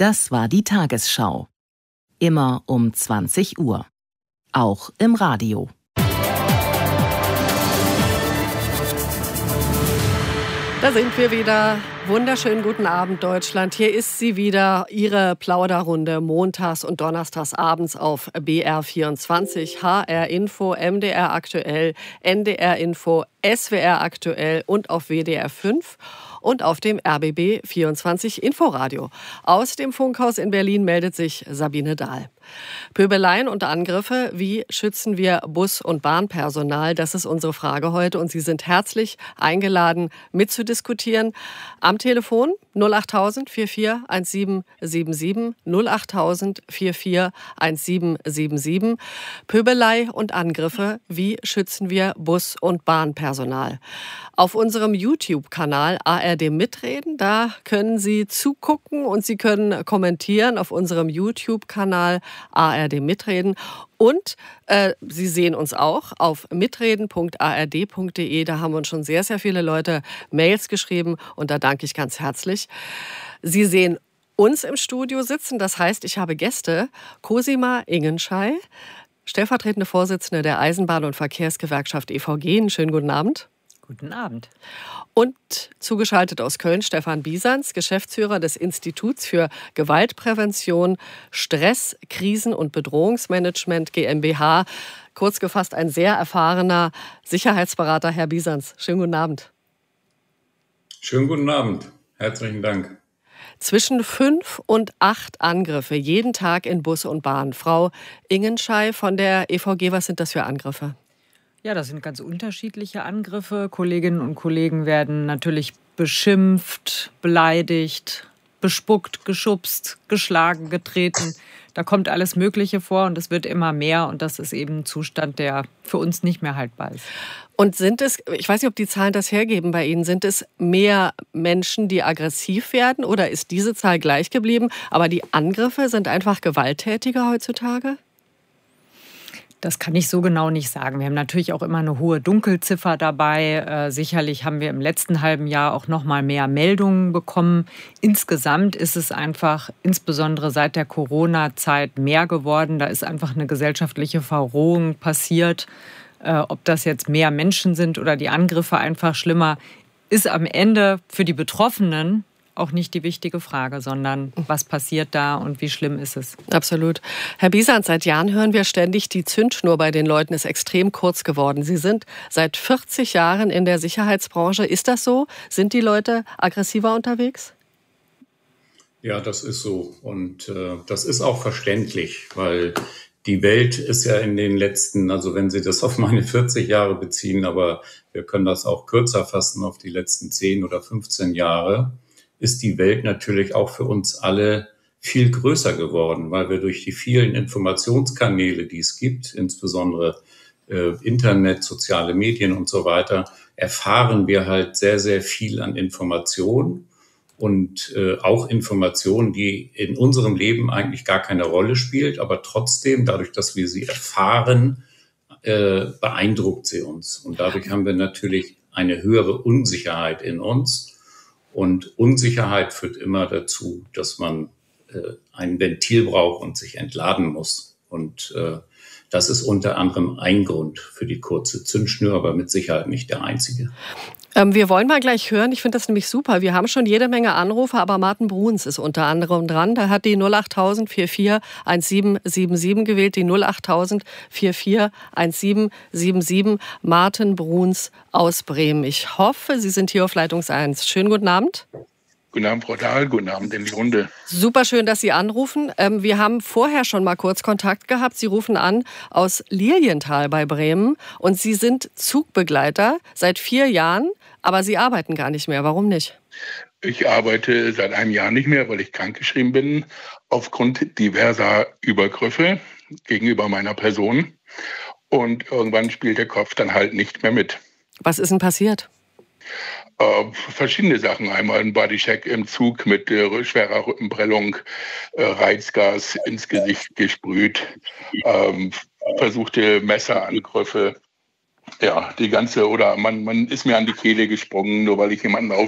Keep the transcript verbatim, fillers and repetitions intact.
Das war die Tagesschau. Immer um zwanzig Uhr. Auch im Radio. Da sind wir wieder. Wunderschönen guten Abend, Deutschland. Hier ist sie wieder, Ihre Plauderrunde montags und donnerstags abends auf B R vierundzwanzig, H R Info, M D R Aktuell, N D R Info, S W R Aktuell und auf W D R fünf und auf dem R B B vierundzwanzig Inforadio. Aus dem Funkhaus in Berlin meldet sich Sabine Dahl. Pöbeleien und Angriffe, wie schützen wir Bus- und Bahnpersonal? Das ist unsere Frage heute und Sie sind herzlich eingeladen, mitzudiskutieren. Am Telefon null achttausend vierundvierzig siebzehn siebenundsiebzig, null achttausend vierundvierzig siebzehn siebenundsiebzig. Pöbelei und Angriffe, wie schützen wir Bus- und Bahnpersonal? Auf unserem YouTube-Kanal A R D Mitreden, da können Sie zugucken und Sie können kommentieren auf unserem YouTube-Kanal A R D Mitreden. Und äh, Sie sehen uns auch auf mitreden punkt a r d punkt d e. Da haben uns schon sehr, sehr viele Leute Mails geschrieben und da danke ich ganz herzlich. Sie sehen uns im Studio sitzen, das heißt, ich habe Gäste. Cosima Ingenschei, stellvertretende Vorsitzende der Eisenbahn- und Verkehrsgewerkschaft E V G. Einen schönen guten Abend. Guten Abend. Und zugeschaltet aus Köln Stefan Bisanz, Geschäftsführer des Instituts für Gewaltprävention, Stress, Krisen- und Bedrohungsmanagement GmbH. Kurz gefasst ein sehr erfahrener Sicherheitsberater. Herr Bisanz, schönen guten Abend. Schönen guten Abend. Herzlichen Dank. Zwischen fünf und acht Angriffe jeden Tag in Bus und Bahn. Frau Ingenschei von der E V G, was sind das für Angriffe? Ja, das sind ganz unterschiedliche Angriffe. Kolleginnen und Kollegen werden natürlich beschimpft, beleidigt, bespuckt, geschubst, geschlagen, getreten. Da kommt alles Mögliche vor und es wird immer mehr. Und das ist eben ein Zustand, der für uns nicht mehr haltbar ist. Und sind es, ich weiß nicht, ob die Zahlen das hergeben bei Ihnen, sind es mehr Menschen, die aggressiv werden oder ist diese Zahl gleich geblieben? Aber die Angriffe sind einfach gewalttätiger heutzutage? Das kann ich so genau nicht sagen. Wir haben natürlich auch immer eine hohe Dunkelziffer dabei. Äh, sicherlich haben wir im letzten halben Jahr auch noch mal mehr Meldungen bekommen. Insgesamt ist es einfach, insbesondere seit der Corona-Zeit, mehr geworden. Da ist einfach eine gesellschaftliche Verrohung passiert. Äh, ob das jetzt mehr Menschen sind oder die Angriffe einfach schlimmer, ist am Ende für die Betroffenen auch nicht die wichtige Frage, sondern was passiert da und wie schlimm ist es? Absolut. Herr Bisanz, seit Jahren hören wir ständig, die Zündschnur bei den Leuten ist extrem kurz geworden. Sie sind seit vierzig Jahren in der Sicherheitsbranche. Ist das so? Sind die Leute aggressiver unterwegs? Ja, das ist so. Und äh, das ist auch verständlich, weil die Welt ist ja in den letzten, also wenn Sie das auf meine vierzig Jahre beziehen, aber wir können das auch kürzer fassen auf die letzten zehn oder fünfzehn Jahre, ist die Welt natürlich auch für uns alle viel größer geworden, weil wir durch die vielen Informationskanäle, die es gibt, insbesondere äh, Internet, soziale Medien und so weiter, erfahren wir halt sehr, sehr viel an Informationen und äh, auch Informationen, die in unserem Leben eigentlich gar keine Rolle spielt, aber trotzdem, dadurch, dass wir sie erfahren, äh, beeindruckt sie uns. Und dadurch haben wir natürlich eine höhere Unsicherheit in uns. Und Unsicherheit führt immer dazu, dass man äh, ein Ventil braucht und sich entladen muss. Und äh, das ist unter anderem ein Grund für die kurze Zündschnur, aber mit Sicherheit nicht der einzige. Ähm, wir wollen mal gleich hören, ich finde das nämlich super. Wir haben schon jede Menge Anrufe, aber Martin Bruns ist unter anderem dran. Der hat die null achttausend vierundvierzig siebzehn siebenundsiebzig gewählt, die null achttausend vierundvierzig siebzehn siebenundsiebzig. Martin Bruns aus Bremen. Ich hoffe, Sie sind hier auf Leitung eins. Schönen guten Abend. Guten Abend, Frau Dahl. Guten Abend in die Runde. Super schön, dass Sie anrufen. Ähm, wir haben vorher schon mal kurz Kontakt gehabt. Sie rufen an aus Lilienthal bei Bremen und Sie sind Zugbegleiter seit vier Jahren, aber Sie arbeiten gar nicht mehr. Warum nicht? Ich arbeite seit einem Jahr nicht mehr, weil ich krankgeschrieben bin, aufgrund diverser Übergriffe gegenüber meiner Person. Und irgendwann spielt der Kopf dann halt nicht mehr mit. Was ist denn passiert? Äh, verschiedene Sachen. Einmal ein Bodycheck im Zug mit äh, schwerer Rückenprellung, äh, Reizgas ins Gesicht gesprüht, ähm, versuchte Messerangriffe. Ja, die ganze, oder man, man ist mir an die Kehle gesprungen, nur weil ich jemanden auf